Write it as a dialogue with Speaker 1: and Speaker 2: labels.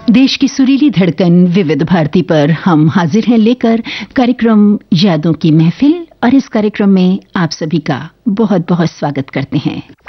Speaker 1: देश की सुरीली धड़कन विविध भारती पर हम हाजिर हैं लेकर कार्यक्रम यादों की महफिल और इस कार्यक्रम में आप सभी का बहुत बहुत स्वागत करते हैं।